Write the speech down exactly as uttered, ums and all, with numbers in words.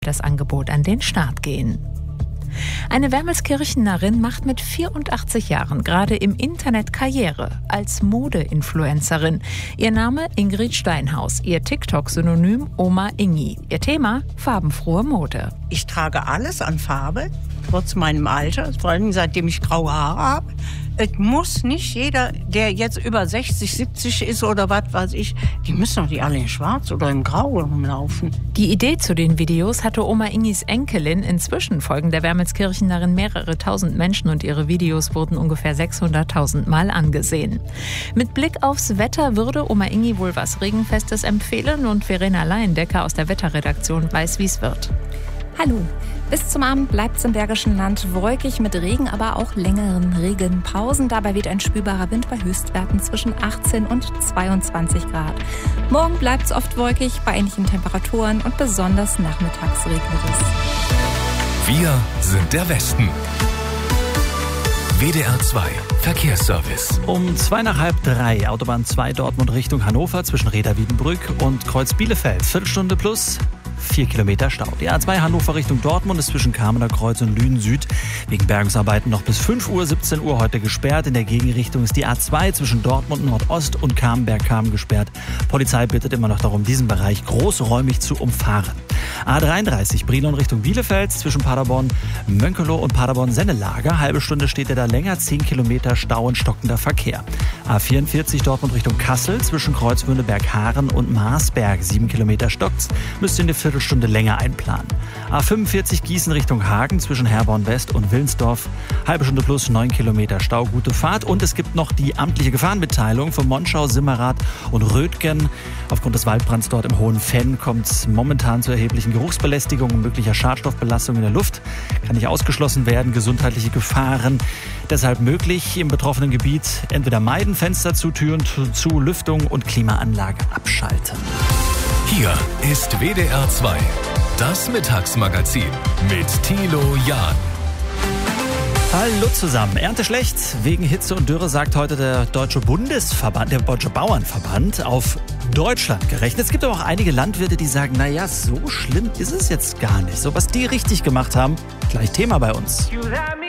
das Angebot an den Start gehen. Eine Wermelskirchenerin macht mit vierundachtzig Jahren gerade im Internet Karriere als Mode-Influencerin. Ihr Name Ingrid Steinhaus, ihr TikTok-Synonym Oma Ingi. Ihr Thema farbenfrohe Mode. Ich trage alles an Farbe, trotz meinem Alter, vor allem seitdem ich graue Haare habe. Es muss nicht jeder, der jetzt über sechzig, siebzig ist oder was weiß ich, die müssen doch die alle in schwarz oder im Grau rumlaufen. Die Idee zu den Videos hatte Oma Ingis Enkelin. Inzwischen folgen der Wermelskirchenerin mehrere tausend Menschen und ihre Videos wurden ungefähr sechshunderttausend Mal angesehen. Mit Blick aufs Wetter würde Oma Ingi wohl was Regenfestes empfehlen und Verena Laiendecker aus der Wetterredaktion weiß, wie es wird. Hallo. Bis zum Abend bleibt es im Bergischen Land wolkig mit Regen, aber auch längeren Regenpausen. Dabei weht ein spürbarer Wind bei Höchstwerten zwischen achtzehn und zweiundzwanzig Grad. Morgen bleibt es oft wolkig bei ähnlichen Temperaturen und besonders nachmittags regnet es. Wir sind der Westen. W D R zwei Verkehrsservice. Um zwei nach halb drei, Autobahn zwei Dortmund Richtung Hannover zwischen Reda-Wiedenbrück und Kreuz Bielefeld. Viertelstunde plus vier Kilometer Stau. Die A zwei Hannover Richtung Dortmund ist zwischen Kamener Kreuz und Lünen Süd wegen Bergungsarbeiten noch bis fünf Uhr, siebzehn Uhr heute gesperrt. In der Gegenrichtung ist die A zwei zwischen Dortmund Nordost und Kamenberg-Kamen gesperrt. Polizei bittet immer noch darum, diesen Bereich großräumig zu umfahren. A dreiunddreißig Brilon Richtung Bielefeld zwischen Paderborn Mönckeloh und Paderborn Sennelager. Halbe Stunde steht er da länger, zehn Kilometer Stau und stockender Verkehr. A vierundvierzig Dortmund Richtung Kassel zwischen Kreuzwürneberg-Haaren und Marsberg. sieben Kilometer stockt's. Müsst ihr eine Viertelstunde länger einplanen. A fünfundvierzig Gießen Richtung Hagen zwischen Herborn West und Willensdorf. Halbe Stunde plus neun Kilometer Stau, gute Fahrt. Und es gibt noch die amtliche Gefahrenmitteilung von Monschau, Simmerath und Rötgen. Aufgrund des Waldbrands dort im Hohen Fenn kommt es momentan zu erheblichen Geruchsbelästigungen und möglicher Schadstoffbelastung in der Luft. Kann nicht ausgeschlossen werden, gesundheitliche Gefahren. Deshalb möglich im betroffenen Gebiet entweder meiden, Fenster zu, Türen zu, Lüftung und Klimaanlage abschalten. Hier ist W D R zwei, das Mittagsmagazin mit Thilo Jahn. Hallo zusammen. Ernte schlecht wegen Hitze und Dürre, sagt heute der Deutsche Bundesverband, der Deutsche Bauernverband, auf Deutschland gerechnet. Es gibt aber auch einige Landwirte, die sagen, naja, so schlimm ist es jetzt gar nicht. So, was die richtig gemacht haben, gleich Thema bei uns.